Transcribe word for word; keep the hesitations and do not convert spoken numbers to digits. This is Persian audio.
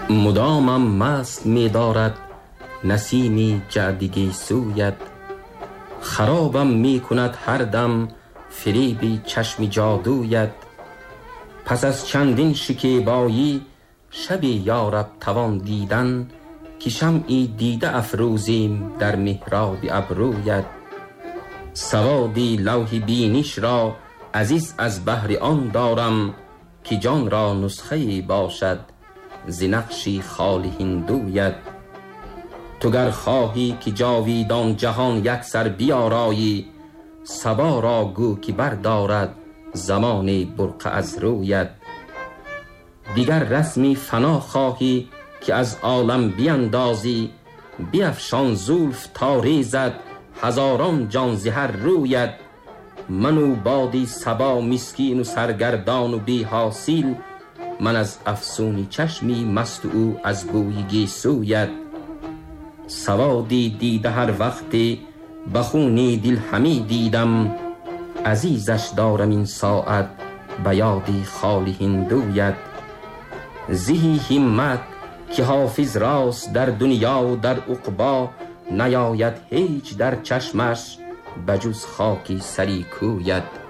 مدامم مست می دارد نسیمی جعدگی سویت، خرابم می کند هر دم فریبی چشم جادویت. پس از چندین شکیبایی شبی یارب توان دیدن، که شمعی دیده افروزیم در محراب ابرویت. سوادی لوح بینیش را عزیز از بهر آن دارم، که جان را نسخه‌ای باشد ز نقشی خال هندویت. تو گر خواهی که جاویدان جهان یک سر بیارایی، صبا را گو که بردارد زمان برقع از رویت. دیگر رسمی فنا خواهی که از عالم بیندازی، بیفشان زلف تا ریزد هزاران جان ز هر رویت. من و بادی صبا مسکین و سرگردان و بی حاصل، من از افسون چشمی مست او از بوی گیسویت. سوادی دیده هر وقتی بخونی دل همی دیدم، عزیزش دارم این ساعت به یادی خال هندویت. زهی همت که حافظ راست در دنیا و در عقبا، نیاید هیچ در چشمش بجز خاکی سری کویت.